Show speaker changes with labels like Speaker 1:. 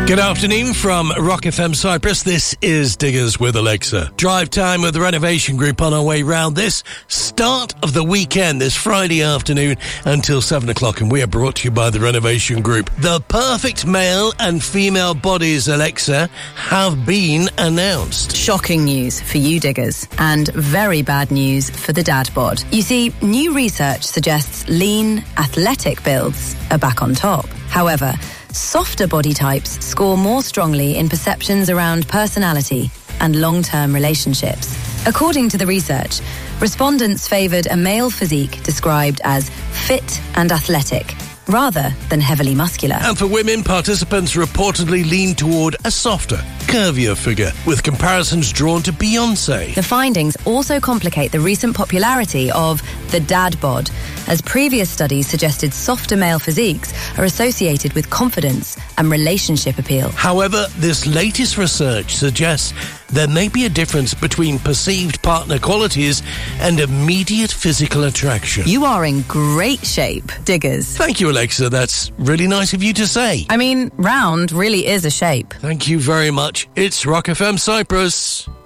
Speaker 1: Good afternoon from Rock FM Cyprus. This is Diggers with Alexa. Drive time with the Renovation Group on our way round this start of the weekend, this Friday afternoon until 7 o'clock. And we are brought to you by the Renovation Group. The perfect male and female bodies, Alexa, have been announced.
Speaker 2: Shocking news for you diggers and very bad news for the dad bod. You see, new research suggests lean, athletic builds are back on top. However, softer body types score more strongly in perceptions around personality and long-term relationships. According to the research, respondents favoured a male physique described as fit and athletic, rather than heavily muscular.
Speaker 1: And for women, participants reportedly lean toward a softer, curvier figure, with comparisons drawn to Beyoncé.
Speaker 2: The findings also complicate the recent popularity of the dad bod, as previous studies suggested softer male physiques are associated with confidence and relationship appeal.
Speaker 1: However, this latest research suggests there may be a difference between perceived partner qualities and immediate physical attraction.
Speaker 2: You are in great shape, diggers.
Speaker 1: Thank you, Alexa. That's really nice of you to say.
Speaker 2: I mean, round really is a shape.
Speaker 1: Thank you very much. It's Rock FM Cyprus.